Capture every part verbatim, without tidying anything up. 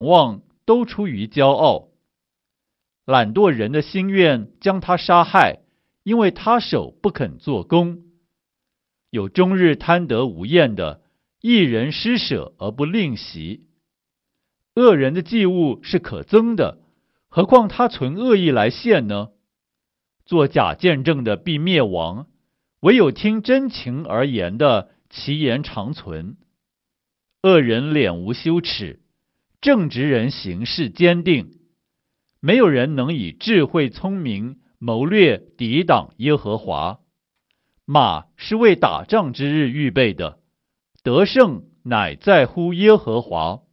望都出于骄傲。懒惰人的心愿将他杀害，因为他手不肯做工。有终日贪得无厌的，一人施舍而不吝惜。恶人的祭物是可憎的，何况他存恶意来献呢？做假见证的必灭亡，唯有听真情而言的，其言长存。恶人脸无羞耻，正直人行事坚定。没有人能以智慧聪明谋略抵挡耶和华。马是为打仗之日预备的，得胜乃在乎耶和华。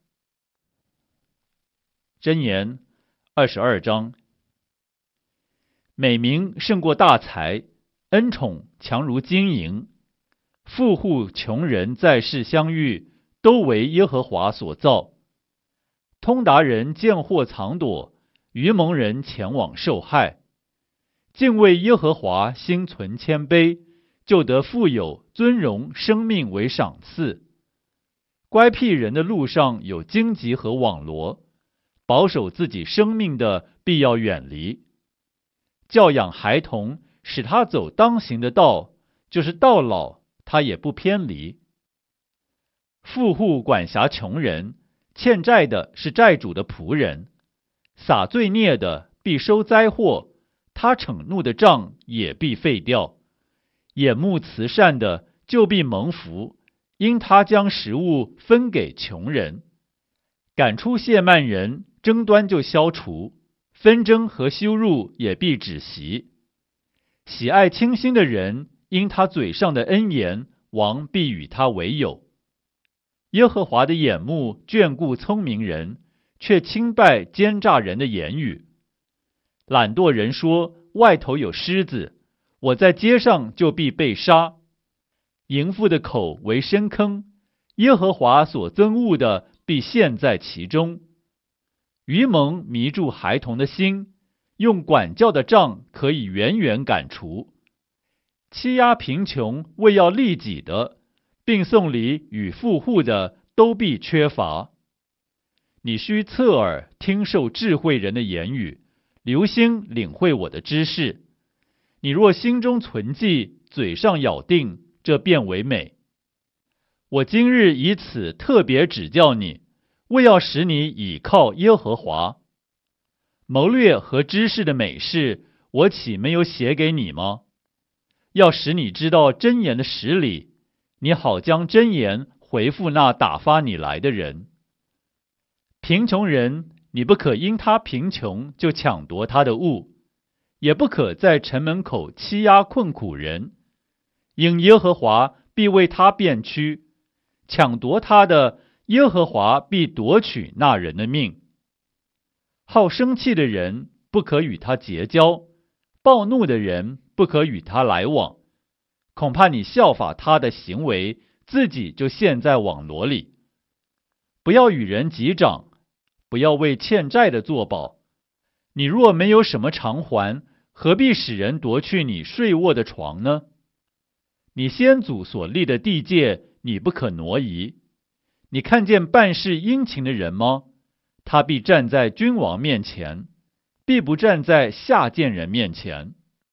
箴言二十二章。美名胜过大财，恩宠强如金银。富户穷人在世相遇，都为耶和华所造。通达人见祸藏躲，愚蒙人前往受害。敬畏耶和华，心存谦卑，就得富有尊荣，生命为赏赐。乖僻人的路上有荆棘和网罗，保守自己生命的必要远离。教养孩童，使他走当行的道，就是到老他也不偏离。富户管辖穷人，欠债的是债主的仆人。撒罪孽的必收灾祸，他惩怒的杖也必废掉。眼目慈善的就必蒙福，因他将食物分给穷人。赶出亵慢人，争端就消除，纷争和羞辱也必止息。喜爱清心的人，因他嘴上的恩言，王必与他为友。耶和华的眼目眷顾聪明人，却轻拜奸诈人的言语。懒惰人说，外头有狮子，我在街上就必被杀。淫妇的口为深坑，耶和华所憎恶的必陷在其中。愚蒙迷住孩童的心，用管教的杖可以远远赶除。欺压贫穷为要利己的，并送礼与富户的，都必缺乏。你须侧耳听受智慧人的言语，留心领会我的知识。你若心中存记，嘴上咬定，这便为美。我今日以此特别指教你，为要使你倚靠耶和华。谋略和知识的美事，我岂没有写给你吗？要使你知道箴言的实理，你好将箴言回复那打发你来的人。贫穷人，你不可因他贫穷就抢夺他的物，也不可在城门口欺压困苦人，因耶和华必为他辩屈，抢夺他的，耶和华必夺取那人的命。好生气的人，不可与他结交，暴怒的人，不可与他来往，恐怕你效法他的行为，自己就陷在网罗里。不要与人击掌，不要为欠债的作保。你若没有什么偿还，何必使人夺去你睡卧的床呢？你先祖所立的地界，你不可挪移。你看见办事殷勤的人吗？他必站在君王面前，必不站在下贱人面前。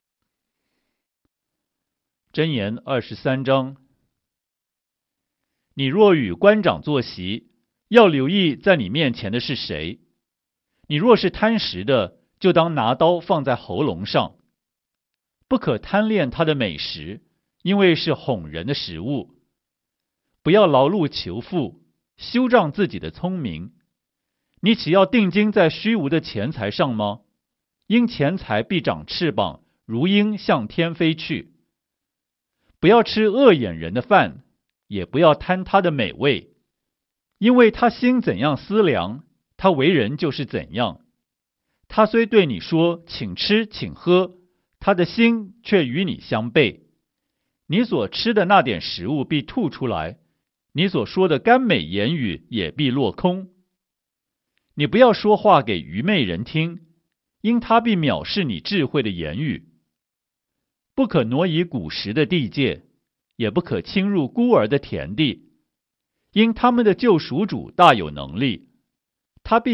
箴言二十三章。你若与官长坐席，要留意在你面前的是谁。你若是贪食的，就当拿刀放在喉咙上。不可贪恋他的美食，因为是哄人的食物。不要劳碌求富，修仗自己的聪明。你岂要定睛在虚无的钱财上吗？因钱财必长翅膀，如鹰向天飞去。不要吃恶眼人的饭，也不要贪他的美味，因为他心怎样思量，他为人就是怎样。他虽对你说请吃请喝，他的心却与你相悖。你所吃的那点食物必吐出来，你所说的甘美言语也必落空。你不要说话给愚昧人听，因他必藐视你智慧的言语。不可挪移古时的地界，也不可侵入孤儿的田地，因他们的救赎主大有能力， 他必